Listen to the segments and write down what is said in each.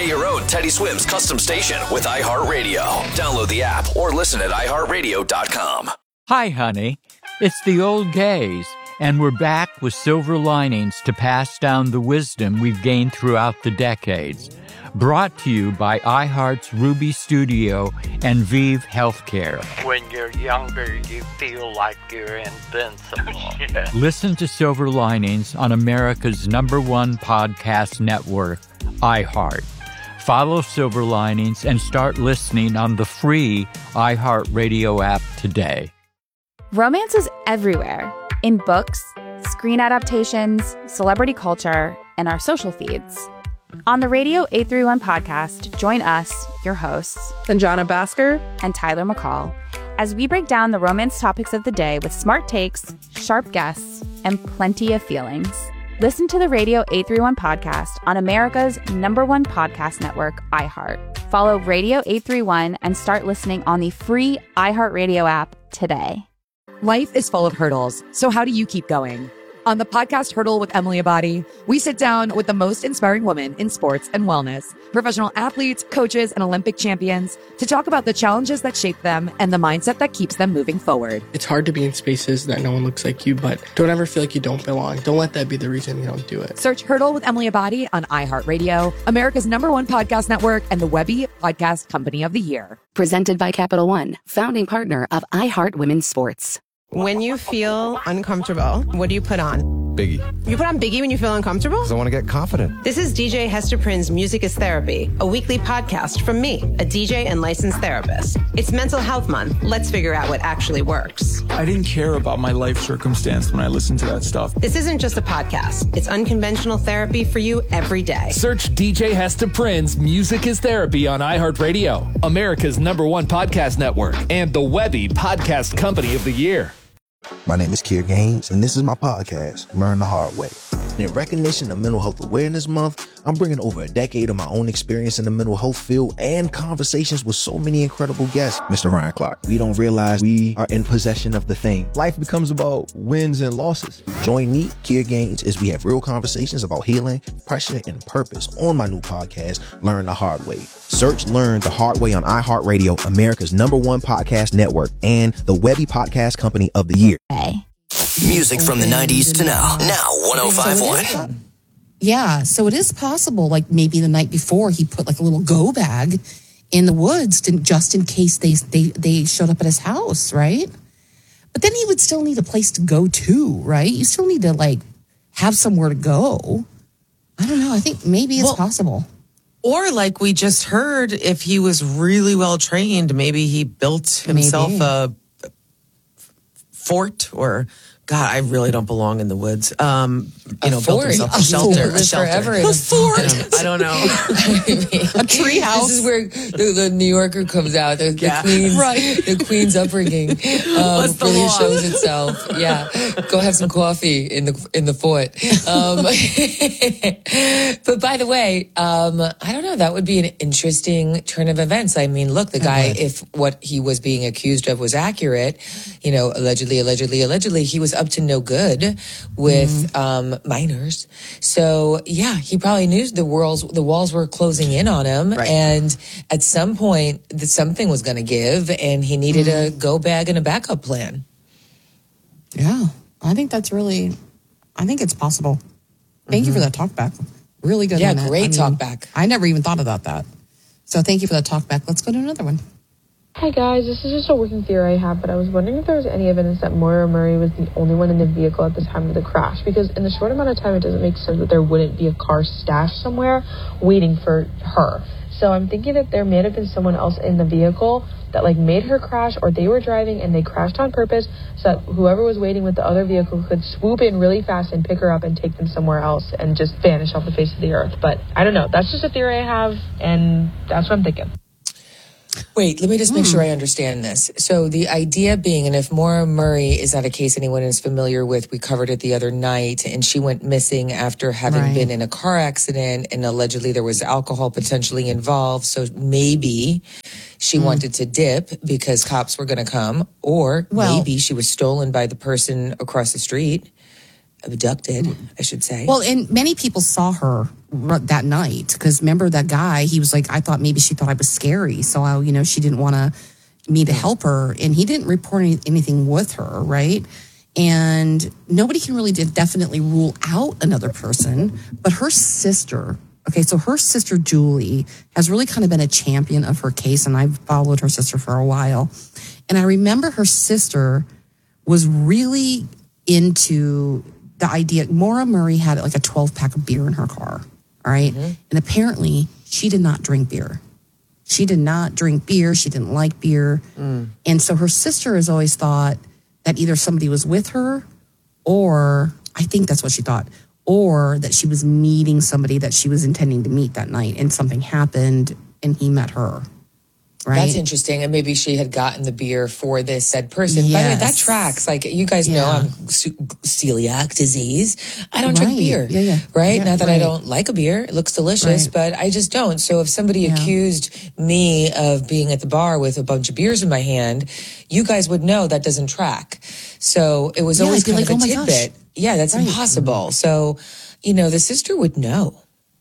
Create your own Teddy Swims custom station with iHeartRadio. Download the app or listen at iHeartRadio.com. Hi, honey. It's the old gays, and we're back with silver linings to pass down the wisdom we've gained throughout the decades. Brought to you by iHeart's Ruby Studio and Vive Healthcare. When you're younger, you feel like you're invincible. Listen to Silver Linings on America's #1 podcast network, iHeart. Follow Silver Linings and start listening on the free iHeartRadio app today. Romance is everywhere. In books, screen adaptations, celebrity culture, and our social feeds. On the Radio 831 podcast, join us, your hosts, Sanjana Bhaskar and Tyler McCall, as we break down the romance topics of the day with smart takes, sharp guests, and plenty of feelings. Listen to the Radio 831 podcast on America's #1 podcast network, iHeart. Follow Radio 831 and start listening on the free iHeartRadio app today. Life is full of hurdles, so how do you keep going? On the podcast Hurdle with Emily Abadi, we sit down with the most inspiring women in sports and wellness, professional athletes, coaches, and Olympic champions to talk about the challenges that shape them and the mindset that keeps them moving forward. It's hard to be in spaces that no one looks like you, but don't ever feel like you don't belong. Don't let that be the reason you don't do it. Search Hurdle with Emily Abadi on iHeartRadio, America's #1 podcast network, and the Webby Podcast Company of the Year. Presented by Capital One, founding partner of iHeart Women's Sports. When you feel uncomfortable, what do you put on? Biggie. You put on Biggie when you feel uncomfortable? Because I want to get confident. This is DJ Hester Prynne's Music is Therapy, a weekly podcast from me, a DJ and licensed therapist. It's Mental Health Month. Let's figure out what actually works. I didn't care about my life circumstance when I listened to that stuff. This isn't just a podcast. It's unconventional therapy for you every day. Search DJ Hester Prynne's Music is Therapy on iHeartRadio, America's #1 podcast network, and the Webby Podcast Company of the Year. My name is Kier Gaines, and this is my podcast, Learn the Hard Way. In recognition of Mental Health Awareness Month, I'm bringing over a decade of my own experience in the mental health field and conversations with so many incredible guests. Mr. Ryan Clark, we don't realize we are in possession of the thing. Life becomes about wins and losses. Join me, Kier Gaines, as we have real conversations about healing, pressure, and purpose on my new podcast, Learn the Hard Way. Search Learn the Hard Way on iHeartRadio, America's #1 podcast network, and the Webby Podcast Company of the Year. Music from the 90s to now. Now 105.1. Yeah, so it is possible, like maybe the night before he put like a little go bag in the woods just in case they showed up at his house, right? But then he would still need a place to go to, right? You still need to like have somewhere to go. I don't know. I think maybe it's possible. Or like we just heard, if he was really well trained, maybe he built himself a fort or... God, I really don't belong in the woods. Built himself a shelter. A shelter. A fort. I don't know. A tree house. This is where the New Yorker comes out. The Queen's, the Queen's upbringing really shows itself. Yeah, go have some coffee in the fort. But by the way, I don't know. That would be an interesting turn of events. I mean, look, the guy, if what he was being accused of was accurate, allegedly, he was up to no good with minors. So yeah, he probably knew the walls were closing in on him, and at some point something was going to give, and he needed a go bag and a backup plan. Yeah, I think it's possible. Thank you for that talk back. Really good. Yeah, great talk back. I never even thought about that. So thank you for that talk back. Let's go to another one. Hi guys, this is just a working theory I have, but I was wondering if there was any evidence that Moira Murray was the only one in the vehicle at the time of the crash, because in the short amount of time it doesn't make sense that there wouldn't be a car stashed somewhere waiting for her. So I'm thinking that there may have been someone else in the vehicle that made her crash, or they were driving and they crashed on purpose so that whoever was waiting with the other vehicle could swoop in really fast and pick her up and take them somewhere else and just vanish off the face of the earth. But I don't know. That's just a theory I have, and that's what I'm thinking. Wait, let me just make sure I understand this. So the idea being, and if Moira Murray is not a case anyone is familiar with, we covered it the other night, and she went missing after having been in a car accident, and allegedly there was alcohol potentially involved. So maybe she wanted to dip because cops were going to come, or maybe she was stolen by the person across the street. abducted, I should say. Well, and many people saw her that night because remember that guy, he was like, I thought maybe she thought I was scary. So, she didn't want me to help her. And he didn't report anything with her, right? And nobody can really definitely rule out another person. But her sister, so her sister Julie has really kind of been a champion of her case. And I've followed her sister for a while. And I remember her sister was really into the idea. Maura Murray had like a 12-pack of beer in her car, all right? Mm-hmm. And apparently she did not drink beer. She did not drink beer. She didn't like beer. And so her sister has always thought that either somebody was with her or, I think that's what she thought, or that she was meeting somebody that she was intending to meet that night and something happened and he met her. Right? That's interesting. And maybe she had gotten the beer for this said person. Yes. By the way, that tracks. Like, you guys know I'm celiac disease. I don't drink beer. Right? Not that I don't like a beer. It looks delicious, but I just don't. So if somebody accused me of being at the bar with a bunch of beers in my hand, you guys would know that doesn't track. So it was always kind of a tidbit. Yeah, that's impossible. So, the sister would know.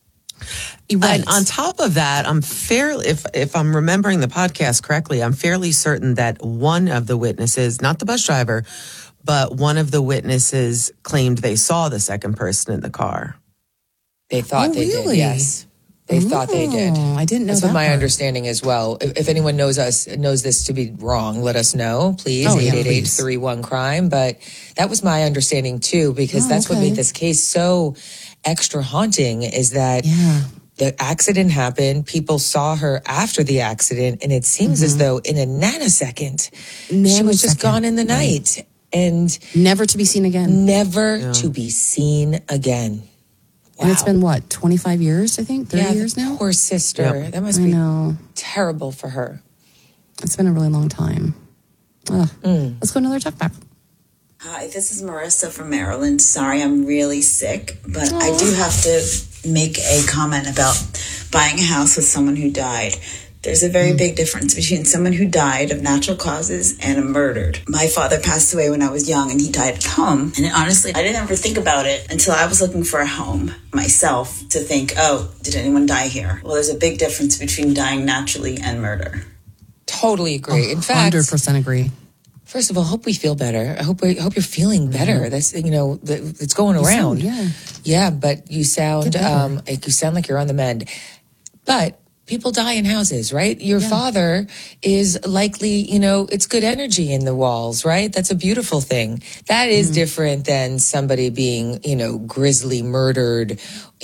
Right. And on top of that, I'm fairly, if I'm remembering the podcast correctly, I'm fairly certain that one of the witnesses, not the bus driver, but one of the witnesses claimed they saw the second person in the car. They thought they did, yes. They thought they did. I didn't know That's that what my part. understanding as well. If anyone knows this to be wrong, let us know, please. 888-31-CRIME. But that was my understanding too, because that's what made this case so extra haunting, is that the accident happened. People saw her after the accident, and it seems as though in a nanosecond, she was just gone in the night. And never to be seen again. Never to be seen again. Wow. And it's been, 25 years, I think? 30 years now? Poor sister. Yep. That must be terrible for her. It's been a really long time. Let's go another talk back. Hi, this is Marissa from Maryland. Sorry, I'm really sick, but I do have to make a comment about buying a house with someone who died. There's a very big difference between someone who died of natural causes and a murdered. My father passed away when I was young and he died at home. And honestly, I didn't ever think about it until I was looking for a home myself to think, did anyone die here? Well, there's a big difference between dying naturally and murder. Totally agree. In fact, 100% agree. First of all, hope we feel better. I hope you're feeling better. That's, it's going around. Yeah, but you sound like you're on the mend. But people die in houses, right? Your father is likely, it's good energy in the walls, right? That's a beautiful thing. That is different than somebody being, grisly murdered,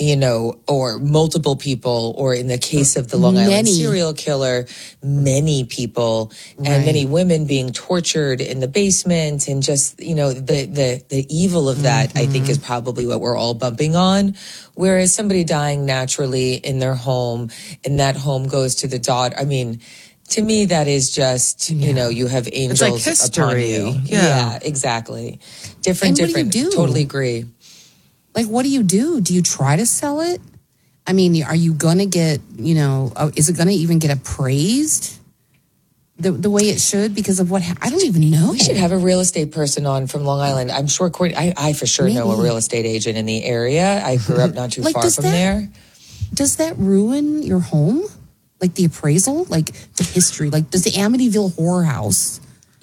or multiple people, or in the case of the Long Island serial killer, many people and many women being tortured in the basement, and just, the evil of that, I think, is probably what we're all bumping on. Whereas somebody dying naturally in their home, and that home goes to the daughter. I mean, to me, that is just, you have angels it's like history. Upon you. Yeah, exactly. Different. What do you do? Totally agree. Like, what do you do? Do you try to sell it? I mean, are you going to get, is it going to even get appraised the way it should because of what I don't even know. We should have a real estate person on from Long Island. I'm sure I for sure know a real estate agent in the area. I grew up not too far from there. Does that ruin your home? Like the appraisal? Like the history? Like does the Amityville horror house?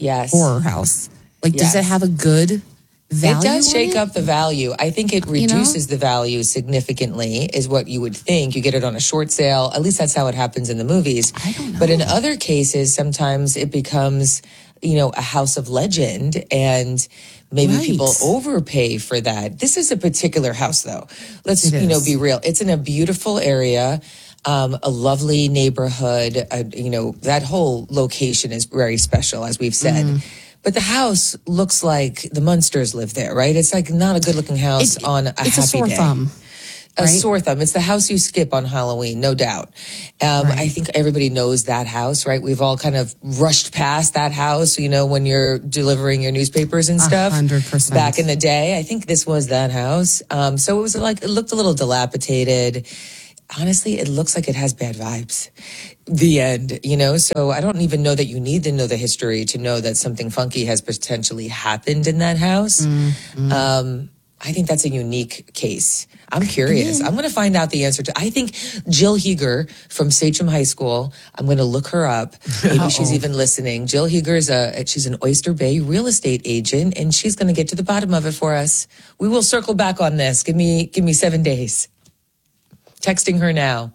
Like does it have a good value? It does shake up the value. I think it reduces the value significantly, is what you would think. You get it on a short sale. At least that's how it happens in the movies. I don't know. But in other cases, sometimes it becomes, a house of legend, and maybe people overpay for that. This is a particular house, though. Let's, be real. It's in a beautiful area. A lovely neighborhood. That whole location is very special, as we've said. But the house looks like the Munsters live there, right? It's like not a good-looking house on a happy day. It's a sore thumb. A sore thumb. It's the house you skip on Halloween, no doubt. I think everybody knows that house, right? We've all kind of rushed past that house, when you're delivering your newspapers and stuff. 100%. Back in the day. I think this was that house. So it was like, it looked a little dilapidated. Honestly, it looks like it has bad vibes. The end, so I don't even know that you need to know the history to know that something funky has potentially happened in that house. I I think that's a unique case. I'm curious. I'm going to find out the answer to. I think Jill Heger from Sachem High School. I'm going to look her up. Maybe she's even listening. Jill Heger she's an Oyster Bay real estate agent, and she's going to get to the bottom of it for us. We will circle back on this. Give me 7 days. Texting her now.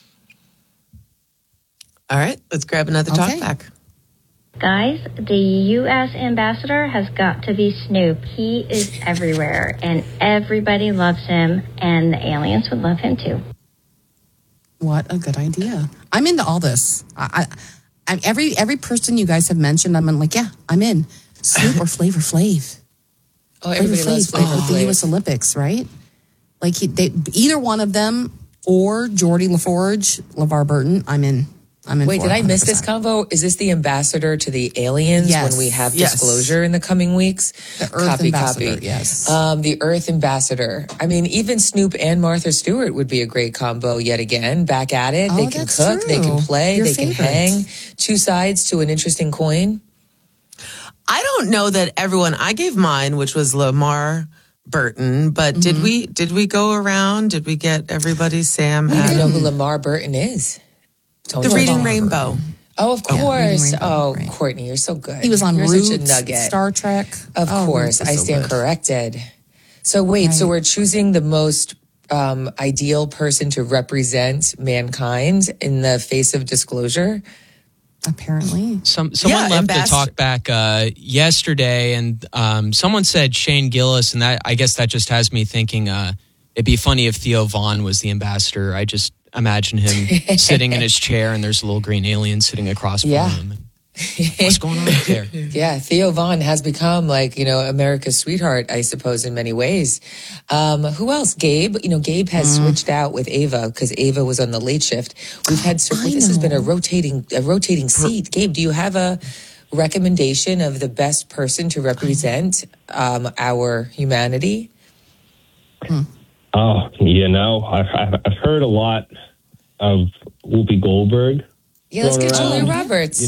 All right, let's grab another talk back. Guys, the U.S. ambassador has got to be Snoop. He is everywhere, and everybody loves him, and the aliens would love him too. What a good idea. I'm into all this. Every person you guys have mentioned, I'm like, yeah, I'm in. Snoop or Flavor Flav. Oh, everybody loves Flavor Flav. The U.S. Olympics, right? Like, either one of them or Geordie LaForge, LeVar Burton, I'm in. Wait, did I miss this convo? Is this the ambassador to the aliens when we have disclosure in the coming weeks? The Earth ambassador, yes. The Earth ambassador. I mean, even Snoop and Martha Stewart would be a great combo yet again. Back at it. They can cook, they can play, they can hang. Two sides to an interesting coin. I don't know that everyone, I gave mine, which was Lamar Burton, but did we go around? Did we get everybody, Sam? I don't know who Lamar Burton is. The Reading Rainbow. Oh, of course. Right. Courtney, you're so good. He was on You're Roots, such a nugget. Star Trek. Of course. I stand corrected. So wait, so we're choosing the most ideal person to represent mankind in the face of disclosure? Apparently. Someone left the talk back yesterday, and someone said Shane Gillis, and that I guess that just has me thinking it'd be funny if Theo Vaughn was the ambassador. I just imagine him sitting in his chair, and there's a little green alien sitting across from him. What's going on up there? Yeah, Theo Vaughn has become America's sweetheart, I suppose, in many ways. Who else? Gabe. Gabe has switched out with Ava because Ava was on the late shift. We've had this has been a rotating seat. Gabe, do you have a recommendation of the best person to represent our humanity? Oh, I've heard a lot of Whoopi Goldberg. Yeah, let's get Julia Roberts.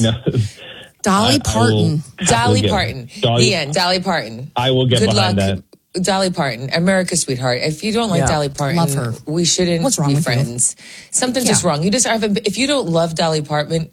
Dolly Parton. Dolly Parton. The end. Dolly Parton. I will get behind that. Dolly Parton, America's sweetheart. If you don't like Dolly Parton, love her. We shouldn't be friends. Something's just wrong. You just haven't. If you don't love Dolly Parton,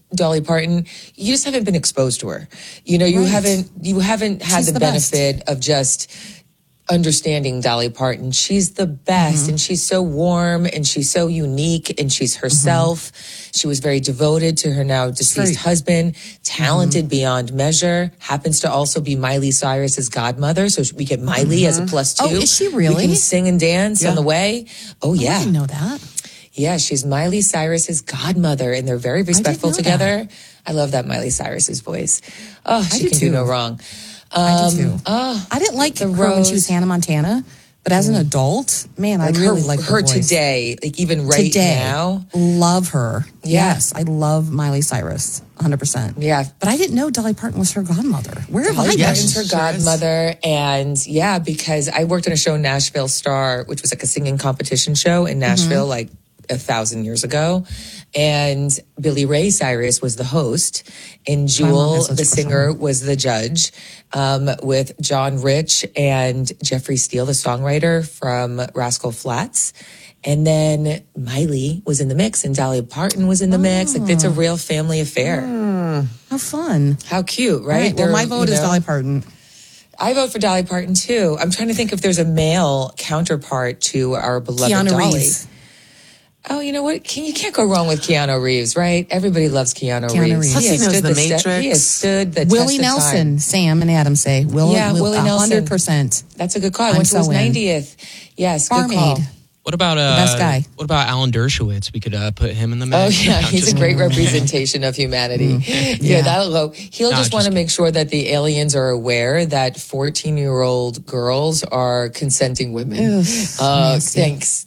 you just haven't been exposed to her. You haven't had the benefit of just understanding Dolly Parton. She's the best, and she's so warm, and she's so unique, and she's herself. She was very devoted to her now deceased husband, talented beyond measure, happens to also be Miley Cyrus's godmother, so we get Miley as a +2. Oh, is she really? We can sing and dance on the way. Oh, yeah. I didn't know that. Yeah, she's Miley Cyrus's godmother, and they're very respectful together. I love that Miley Cyrus's voice. Oh, she can do no wrong. I do too. I didn't like her when she was Hannah Montana, but as an adult, man, I really like her voice. Today, even right now. Love her. Yeah. Yes, I love Miley Cyrus, 100%. Yeah. But I didn't know Dolly Parton was her godmother. Where have I Dolly Parton's her godmother, and because I worked on a show, Nashville Star, which was like a singing competition show in Nashville, 1,000 years ago. And Billy Ray Cyrus was the host, and Jewel, the singer, was the judge, with John Rich and Jeffrey Steele, the songwriter from Rascal Flatts. And then Miley was in the mix, and Dolly Parton was in the mix. It's a real family affair. How fun. How cute, right? Well, my vote is Dolly Parton. I vote for Dolly Parton, too. I'm trying to think if there's a male counterpart to our beloved Keanu Dolly. Reeves. Oh, you know what? You can't go wrong with Keanu Reeves, right? Everybody loves Keanu Reeves. Plus he knows the Matrix. He has stood the Willie test of Nelson, time. Sam and Adam say. Willie Nelson. 100%. That's a good call. I went to his 90th. Yes, good call. What about best guy? What about Alan Dershowitz? We could put him in the mix. Oh yeah, he's a great representation of humanity. That'll go. He'll just want to make sure that the aliens are aware that 14-year-old girls are consenting women. Thanks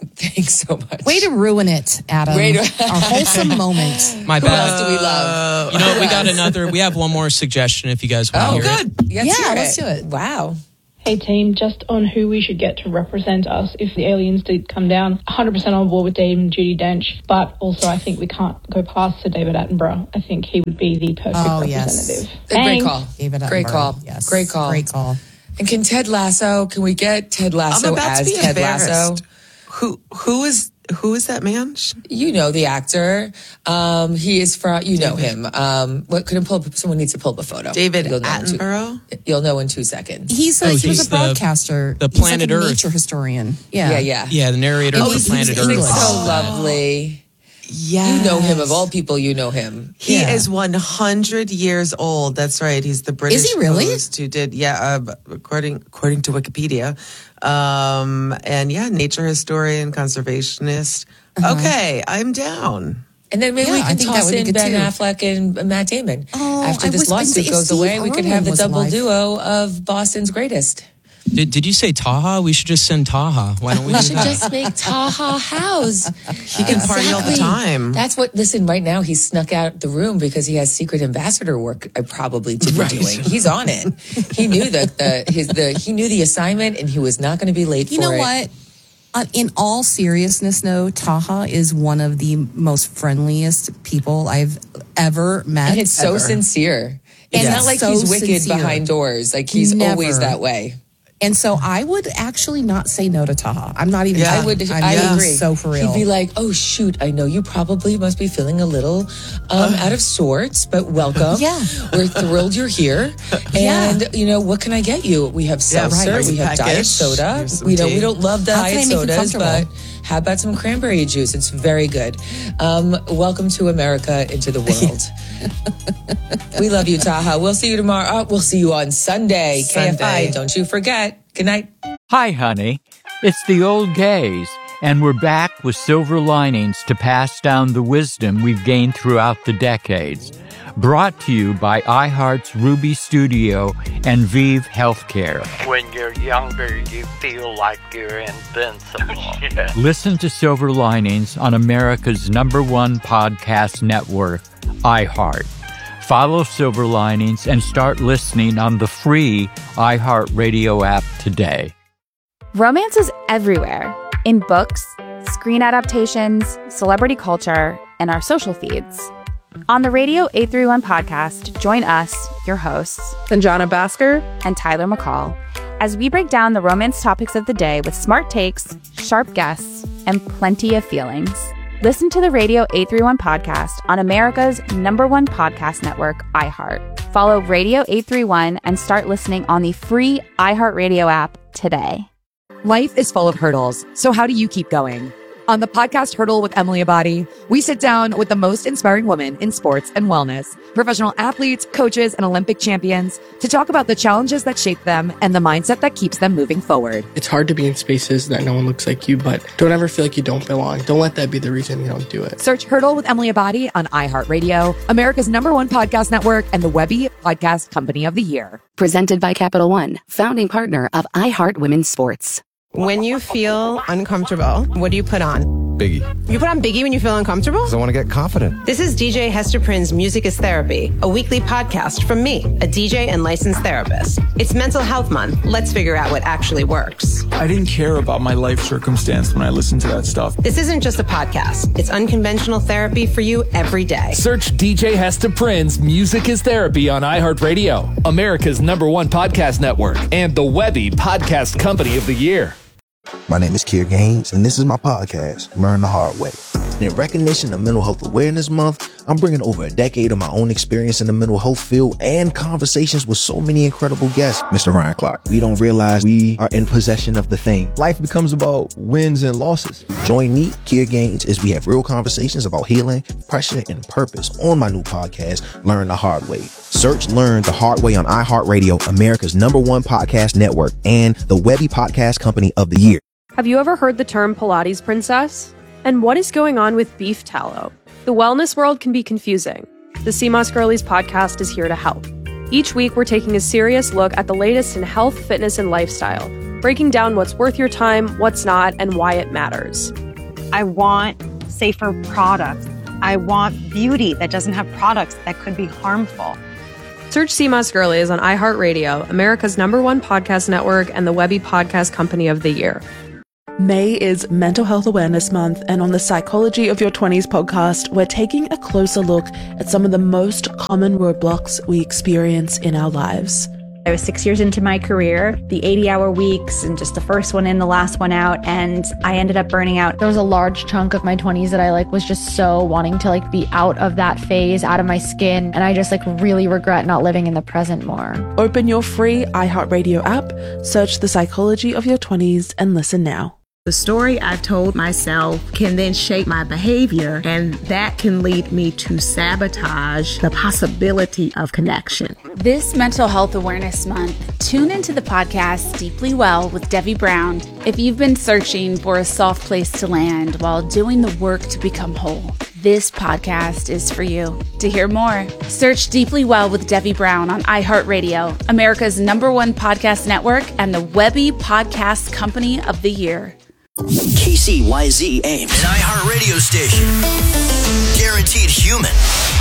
so much. Way to ruin it, Adam. Our wholesome moment. My bad. Who else do we love? You know, we got another. We have one more suggestion if you guys want to hear good. it. Let's do it. Wow. Hey team, just on who we should get to represent us if the aliens did come down. 100% on board with Dave and Judi Dench, but also I think we can't go past Sir David Attenborough. I think he would be the perfect representative. Great call. David Attenborough. Great call. Yes. Great call. Great call. And can we get Ted Lasso as Ted Lasso? Who is that man? You know the actor. He is from, you know him. Someone needs to pull up a photo. David Attenborough? You'll know in 2 seconds. He was a broadcaster. The Planet He's like a Earth. nature historian. Yeah. Yeah, the narrator of the Planet Earth. He's so lovely. Yeah. You know him. Of all people, you know him. He is 100 years old. That's right. He's the British Is he really? host who did, according to Wikipedia. Nature historian, conservationist. Okay, I'm down. And then maybe we can toss in Ben Affleck and Matt Damon. After this lawsuit goes away, we could have the double duo of Boston's greatest. Did you say Taha? We should just send Taha. Why don't we do should that? just make Taha House. He can party all the time. That's listen, right now he's snuck out the room because he has secret ambassador work probably to be doing. He's on it. He knew he knew the assignment and he was not going to be late for it. You know what? In all seriousness, though, Taha is one of the most friendliest people I've ever met. And it's so sincere. It's not like he's wicked behind doors. Like he's always that way. And so I would actually not say no to Taha. I'm not even. I agree. So for real, he'd be like, "Oh shoot, I know you probably must be feeling a little out of sorts, but welcome. Yeah, we're thrilled you're here. And what can I get you? We have seltzer, we have diet soda. We don't love the diet sodas, but how about some cranberry juice? It's very good. Welcome to America into the world." We love you, Taha. We'll see you tomorrow. We'll see you on Sunday. KFI, don't you forget. Good night. Hi, honey. It's the old gays, and we're back with silver linings to pass down the wisdom we've gained throughout the decades. Brought to you by iHeart's Ruby Studio and Vive Healthcare. When you're younger, you feel like you're invincible. Listen to Silver Linings on America's #1 podcast network, iHeart. Follow Silver Linings and start listening on the free iHeartRadio app today. Romance is everywhere, in books, screen adaptations, celebrity culture, and our social feeds. On the Radio 831 podcast, join us, your hosts, Sanjana Bhaskar and Tyler McCall, as we break down the romance topics of the day with smart takes, sharp guests, and plenty of feelings. Listen to the Radio 831 podcast on America's #1 podcast network, iHeart. Follow Radio 831 and start listening on the free iHeartRadio app today. Life is full of hurdles, so how do you keep going? On the podcast Hurdle with Emily Abadi, we sit down with the most inspiring women in sports and wellness, professional athletes, coaches, and Olympic champions to talk about the challenges that shape them and the mindset that keeps them moving forward. It's hard to be in spaces that no one looks like you, but don't ever feel like you don't belong. Don't let that be the reason you don't do it. Search Hurdle with Emily Abadi on iHeartRadio, America's #1 podcast network, and the Webby Podcast Company of the Year. Presented by Capital One, founding partner of iHeart Women's Sports. When you feel uncomfortable, what do you put on? Biggie. You put on Biggie when you feel uncomfortable? Because I want to get confident. This is DJ Hester Prynne's Music is Therapy, a weekly podcast from me, a DJ and licensed therapist. It's Mental Health Month. Let's figure out what actually works. I didn't care about my life circumstance when I listened to that stuff. This isn't just a podcast. It's unconventional therapy for you every day. Search DJ Hester Prynne's Music is Therapy on iHeartRadio, America's #1 podcast network, and the Webby Podcast Company of the Year. My name is Kier Gaines, and this is my podcast, Learn the Hard Way. And in recognition of Mental Health Awareness Month, I'm bringing over a decade of my own experience in the mental health field and conversations with so many incredible guests. Mr. Ryan Clark, we don't realize we are in possession of the thing. Life becomes about wins and losses. Join me, Kier Gaines, as we have real conversations about healing, pressure, and purpose on my new podcast, Learn the Hard Way. Search Learn the Hard Way on iHeartRadio, America's #1 podcast network, and the Webby Podcast Company of the Year. Have you ever heard the term Pilates princess? And what is going on with beef tallow? The wellness world can be confusing. The CMOS Girlies podcast is here to help. Each week, we're taking a serious look at the latest in health, fitness, and lifestyle, breaking down what's worth your time, what's not, and why it matters. I want safer products. I want beauty that doesn't have products that could be harmful. Search CMOS Girlies on iHeartRadio, America's #1 podcast network, and the Webby Podcast Company of the Year. May is Mental Health Awareness Month, and on the Psychology of Your 20s podcast, we're taking a closer look at some of the most common roadblocks we experience in our lives. I was 6 years into my career, the 80-hour weeks and just the first one in, the last one out, and I ended up burning out. There was a large chunk of my 20s that I was just so wanting to be out of that phase, out of my skin, and I just really regret not living in the present more. Open your free iHeartRadio app, search The Psychology of Your 20s, and listen now. The story I've told myself can then shape my behavior, and that can lead me to sabotage the possibility of connection. This Mental Health Awareness Month, tune into the podcast Deeply Well with Debbie Brown. If you've been searching for a soft place to land while doing the work to become whole, this podcast is for you. To hear more, search Deeply Well with Debbie Brown on iHeartRadio, America's #1 podcast network and the Webby Podcast Company of the Year. KCYZ Ames, an iHeartRadio station. Guaranteed human.